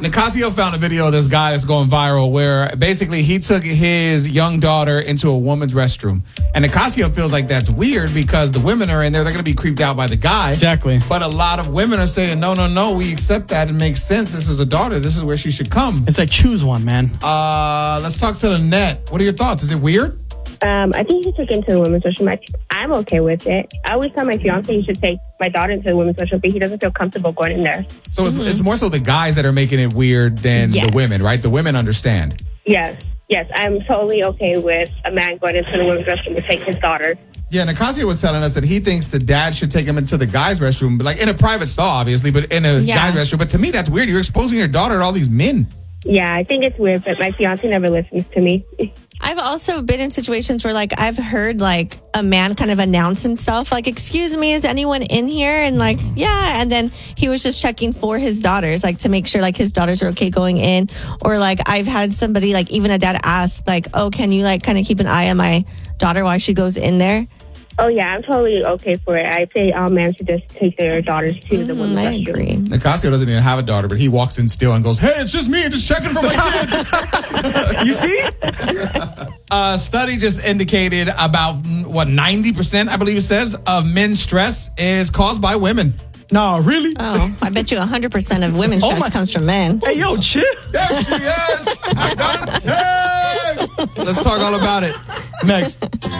Nicasio found a video of this guy that's going viral where basically he took his young daughter into a woman's restroom. And Nicasio feels like that's weird because the women are in there. They're going to be creeped out by the guy. Exactly. But a lot of women are saying, no, we accept that. It makes sense. This is a daughter. This is where she should come. It's like, choose one, man. Let's talk to Lynette. What are your thoughts? Is it weird? I think he took into the women's restroom. I'm okay with it. I always tell my fiance he should take my daughter into the women's restroom, but he doesn't feel comfortable going in there. So it's more so the guys that are making it weird than the women, right? The women understand. Yes, I'm totally okay with a man going into the women's restroom to take his daughter. Yeah, Nicasio was telling us that he thinks the dad should take him into the guy's restroom, but like in a private stall, obviously, but in a guy's restroom. But to me, that's weird. You're exposing your daughter to all these men. Yeah, I think it's weird, but my fiance never listens to me. I've also been in situations where, like, I've heard, like, a man kind of announce himself, like, excuse me, is anyone in here? And, like, yeah. And then he was just checking for his daughters, like, to make sure, like, his daughters are okay going in. Or, like, I've had somebody, like, even a dad ask, like, oh, can you, like, kind of keep an eye on my daughter while she goes in there? Oh, yeah, I'm totally okay for it. I say all men should just take their daughters to the women's restroom. I agree. Nicasio doesn't even have a daughter, but he walks in still and goes, hey, it's just me, just checking for my kid. You see? A study just indicated about, 90%, I believe it says, of men's stress is caused by women. No, really? Oh, I bet you 100% of women's stress comes from men. Hey, yo, chill. There she is. I got a text. Let's talk all about it next.